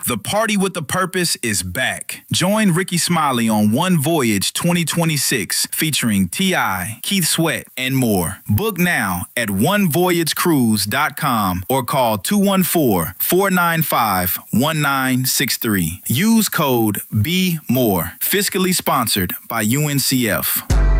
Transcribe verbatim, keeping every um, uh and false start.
The Party with a Purpose is back. Join Ricky Smiley on One Voyage twenty twenty-six featuring T I, Keith Sweat, and more. Book now at one voyage cruise dot com or call two one four, four nine five, one nine six three. Use code B M O R E. Fiscally sponsored by U N C F.